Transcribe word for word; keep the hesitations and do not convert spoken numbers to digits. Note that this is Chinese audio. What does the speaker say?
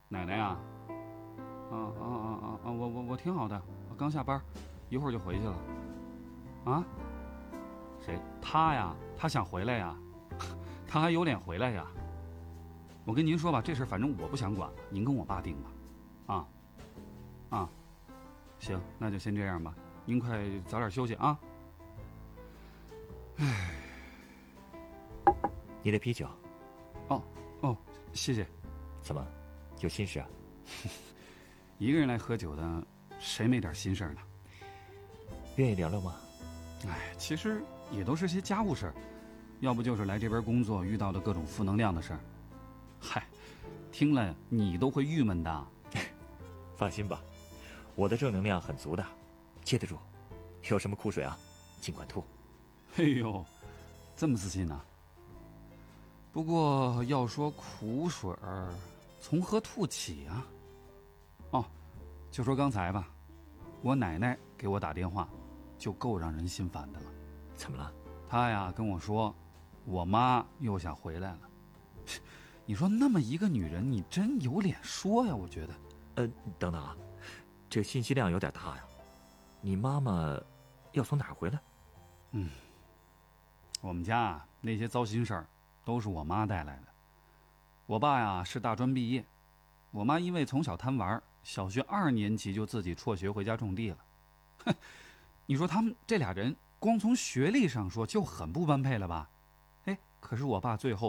奶奶呀？啊啊啊啊啊！我我我挺好的，我刚下班，一会儿就回去了。啊？谁？他呀？他想回来呀？他还有脸回来呀？我跟您说吧，这事反正我不想管了，您跟我爸定吧。啊啊，行，那就先这样吧。您快早点休息啊。唉， 你的啤酒。 哦哦，谢谢。 怎么，有心事啊？ 一个人来喝酒的，谁没点心事呢？ 愿意聊聊吗？ 哎，其实也都是些家务事儿，要不就是来这边工作遇到的各种负能量的事儿。嗨，听了你都会郁闷的。 放心吧，我的正能量很足的，接得住。有什么苦水啊，尽管吐。 哎呦，这么自信呢？不过要说苦水儿，从何吐起啊？哦，就说刚才吧，我奶奶给我打电话，就够让人心烦的了。 怎么了？ 她呀跟我说，我妈又想回来了。你说那么一个女人，你真有脸说呀？我觉得。 呃，等等啊，这信息量有点大呀。你妈妈要从哪儿回来？ 嗯，我们家啊那些糟心事儿都是我妈带来的。我爸呀是大专毕业，我妈因为从小贪玩，小学二年级就自己辍学回家种地了。哼，你说他们这俩人光从学历上说就很不般配了吧？哎，可是我爸最后